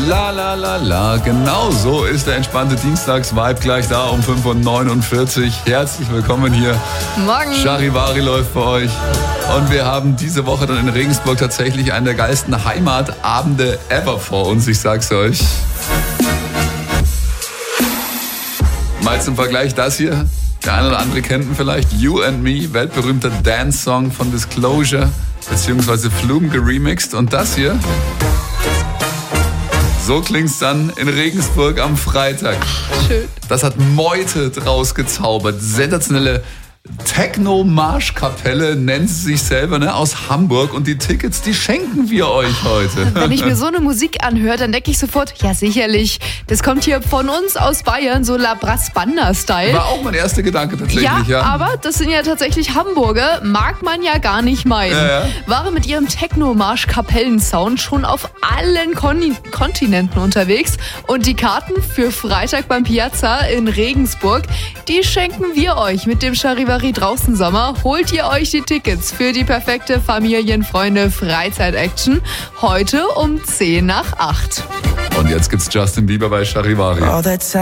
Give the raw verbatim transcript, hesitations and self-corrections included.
La la la la, genau so ist der entspannte Dienstags-Vibe gleich da um fünf Uhr neunundvierzig. Herzlich willkommen hier. Morgen. Charivari läuft für euch. Und wir haben diese Woche dann in Regensburg tatsächlich einen der geilsten Heimatabende ever vor uns, ich sag's euch. Mal zum Vergleich das hier. Der eine oder andere kennt ihn vielleicht. You and Me, weltberühmter Dance-Song von Disclosure, beziehungsweise Flume geremixed. Und das hier, so klingt's dann in Regensburg am Freitag. Ach, schön. Das hat Meute draus gezaubert. Sensationelle Techno-Marschkapelle nennt sie sich selber, ne, aus Hamburg. Und die Tickets, die schenken wir euch heute. Wenn ich mir so eine Musik anhöre, dann denke ich sofort, ja sicherlich, das kommt hier von uns aus Bayern, so La Brass Banda-Style. War auch mein erster Gedanke tatsächlich, Ja, ja. aber das sind ja tatsächlich Hamburger, mag man ja gar nicht meinen. Ja, ja. Waren mit ihrem Techno-Marsch-Kapellensound schon auf allen Kon- Kontinenten unterwegs. Und die Karten für Freitag beim Piazza in Regensburg, die schenken wir euch mit dem Charivari draußen Sommer. Holt ihr euch die Tickets für die perfekte Familien-Freunde-Freizeit-Action heute um zehn nach acht. Und jetzt gibt's Justin Bieber bei Charivari.